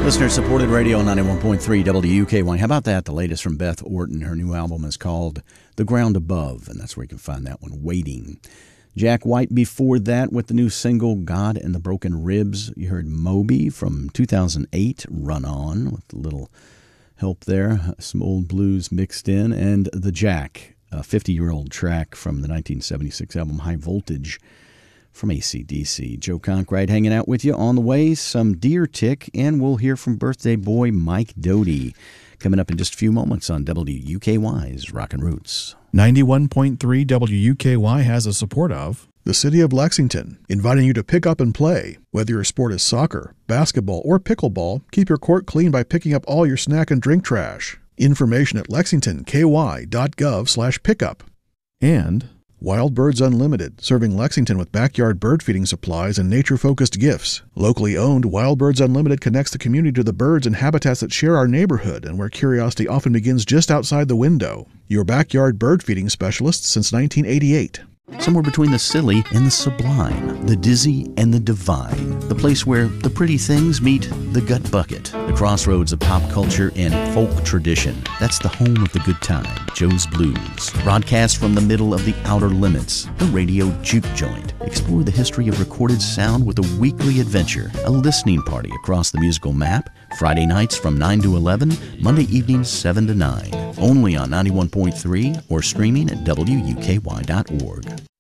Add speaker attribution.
Speaker 1: Listener-supported radio on 91.3 WUKY. How about that? The latest from Beth Orton. Her new album is called The Ground Above, and that's where you can find that one, Waiting. Jack White before that with the new single God and the Broken Ribs. You heard Moby from 2008, Run On, with a little help there, some old blues mixed in, and The Jack, a 50-year-old track from the 1976 album High Voltage from AC/DC. Joe Conkright hanging out with you. On the way, some Deer Tick, and we'll hear from birthday boy Mike Doty coming up in just a few moments on WUKY's Rockin' Roots.
Speaker 2: 91.3 WUKY has the support of the City of Lexington, inviting you to pick up and play. Whether your sport is soccer, basketball, or pickleball, keep your court clean by picking up all your snack and drink trash. Information at lexingtonky.gov/pickup. And Wild Birds Unlimited, serving Lexington with backyard bird feeding supplies and nature-focused gifts. Locally owned, Wild Birds Unlimited connects the community to the birds and habitats that share our neighborhood and where curiosity often begins just outside the window. Your backyard bird feeding specialist since 1988.
Speaker 1: Somewhere between the silly and the sublime, the dizzy and the divine, the place where the pretty things meet the gut bucket, the crossroads of pop culture and folk tradition. That's the home of the good time, Joe's Blues. Broadcast from the middle of the outer limits, the radio juke joint. Explore the history of recorded sound with a weekly adventure, a listening party across the musical map. Friday nights from 9 to 11, Monday evenings 7 to 9. Only on 91.3 or streaming at WUKY.org.